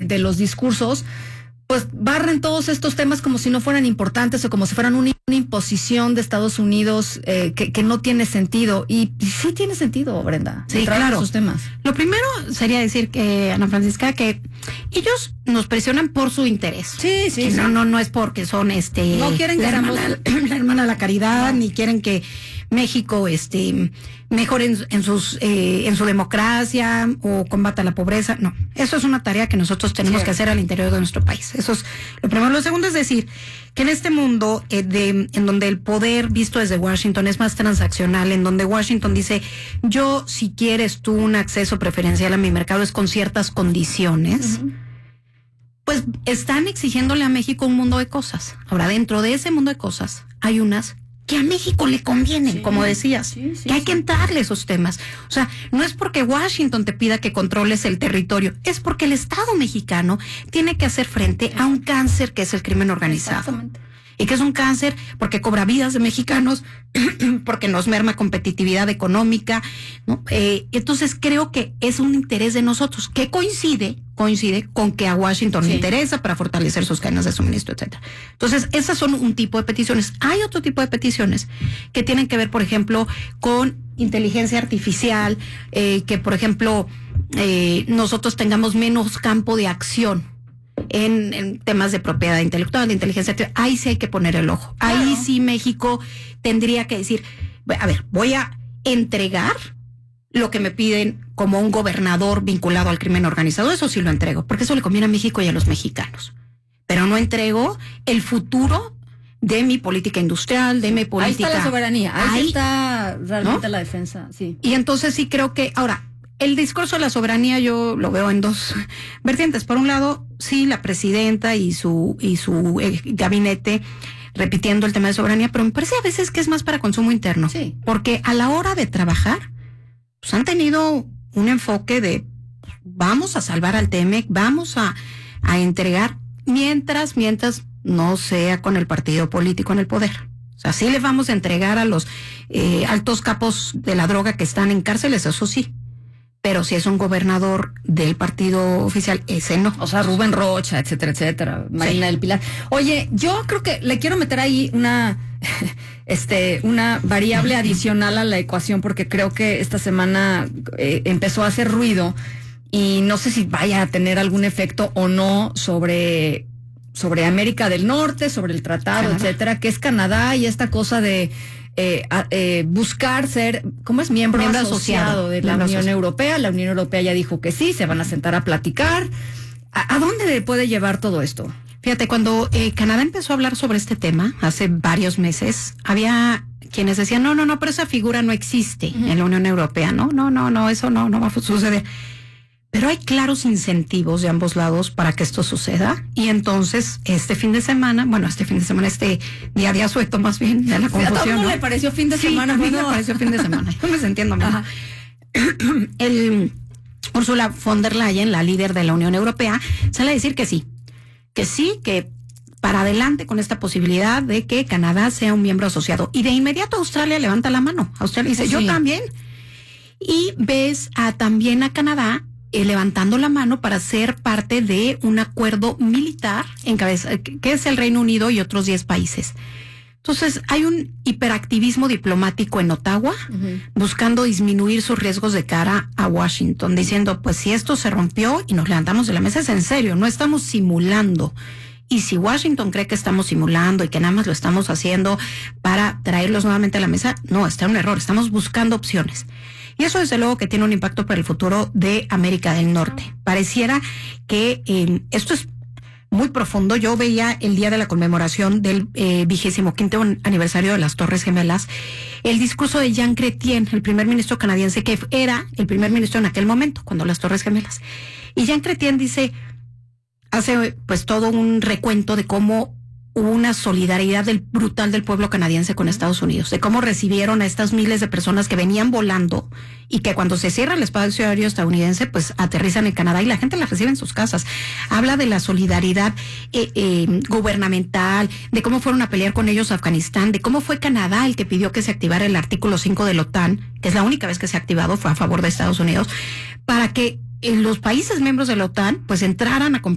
de los discursos, pues barren todos estos temas como si no fueran importantes o como si fueran una imposición de Estados Unidos que no tiene sentido. Y sí tiene sentido, Brenda. Sí, claro. Esos temas. Lo primero sería decir que, Ana Francisca, que ellos nos presionan por su interés. Sí, sí, que sí. No es porque son no quieren que la hermana de la caridad, no. ni quieren que México mejore en su democracia o combata la pobreza. No, eso es una tarea que nosotros tenemos que hacer al interior de nuestro país. Eso es lo primero. Lo segundo es decir que en este mundo en donde el poder visto desde Washington es más transaccional, en donde Washington dice, yo, si quieres tú un acceso preferencial a mi mercado es con ciertas condiciones, pues están exigiéndole a México un mundo de cosas. Ahora, dentro de ese mundo de cosas hay unas que a México le convienen, como decías, que hay que entrarle esos temas. O sea, no es porque Washington te pida que controles el territorio, es porque el Estado mexicano tiene que hacer frente a un cáncer que es el crimen organizado. Exactamente. Y que es un cáncer porque cobra vidas de mexicanos, porque nos merma competitividad económica, ¿no? Entonces creo que es un interés de nosotros, que coincide con que a Washington le interesa para fortalecer sus cadenas de suministro, etcétera. Entonces, esas son un tipo de peticiones. Hay otro tipo de peticiones que tienen que ver, por ejemplo, con inteligencia artificial, que, por ejemplo, nosotros tengamos menos campo de acción en temas de propiedad intelectual, de inteligencia artificial. Ahí sí hay que poner el ojo. Claro. Ahí sí México tendría que decir, a ver, voy a entregar lo que me piden como un gobernador vinculado al crimen organizado. Eso sí lo entrego, porque eso le conviene a México y a los mexicanos. Pero no entrego el futuro de mi política industrial, de mi política... Ahí está la soberanía, ahí está realmente, ¿no?, la defensa, sí. Y entonces sí creo que... Ahora, el discurso de la soberanía yo lo veo en dos vertientes. Por un lado, sí, la presidenta y su gabinete repitiendo el tema de soberanía, pero me parece a veces que es más para consumo interno. Sí. Porque a la hora de trabajar, pues han tenido un enfoque de vamos a salvar al TEMEC, vamos a entregar, mientras no sea con el partido político en el poder. O sea, sí les vamos a entregar a los altos capos de la droga que están en cárceles, eso sí. Pero si es un gobernador del partido oficial, ese no. O sea, Rubén Rocha, etcétera, etcétera, Marina del Pilar. Oye, yo creo que le quiero meter ahí una variable adicional a la ecuación, porque creo que esta semana empezó a hacer ruido y no sé si vaya a tener algún efecto o no sobre América del Norte, sobre el tratado, etcétera, que es Canadá y esta cosa de buscar ser, ¿cómo es? Miembro asociado de la Unión Europea. La Unión Europea ya dijo que sí, se van a sentar a platicar. ¿A dónde puede llevar todo esto? Fíjate, cuando Canadá empezó a hablar sobre este tema, hace varios meses, había quienes decían, no, pero esa figura no existe en la Unión Europea, no, eso no va a suceder. Pero hay claros incentivos de ambos lados para que esto suceda. Y entonces, este día de asueto más bien, de la confusión. ¿A todo mundo le pareció fin de semana? A mí me pareció fin de semana. Yo me entiendo mal. Ursula von der Leyen, la líder de la Unión Europea, sale a decir que sí, que para adelante con esta posibilidad de que Canadá sea un miembro asociado. Y de inmediato Australia levanta la mano. Australia dice, yo también. Y ves también a Canadá levantando la mano para ser parte de un acuerdo militar que es el Reino Unido y otros 10 países. Entonces, hay un hiperactivismo diplomático en Ottawa, buscando disminuir sus riesgos de cara a Washington, diciendo, pues si esto se rompió y nos levantamos de la mesa, es en serio, no estamos simulando. Y si Washington cree que estamos simulando y que nada más lo estamos haciendo para traerlos nuevamente a la mesa, no, está un error, estamos buscando opciones. Y eso desde luego que tiene un impacto para el futuro de América del Norte. Pareciera que esto es muy profundo. Yo veía el día de la conmemoración del 25º aniversario de las Torres Gemelas, el discurso de Jean Chrétien, el primer ministro canadiense, que era el primer ministro en aquel momento, cuando las Torres Gemelas. Y Jean Chrétien hace pues todo un recuento de cómo hubo una solidaridad brutal del pueblo canadiense con Estados Unidos, de cómo recibieron a estas miles de personas que venían volando y que cuando se cierra el espacio aéreo estadounidense, pues aterrizan en Canadá y la gente las recibe en sus casas. Habla de la solidaridad gubernamental, de cómo fueron a pelear con ellos a Afganistán, de cómo fue Canadá el que pidió que se activara el artículo 5 de la OTAN, que es la única vez que se ha activado, fue a favor de Estados Unidos, para que los países miembros de la OTAN pues entraran a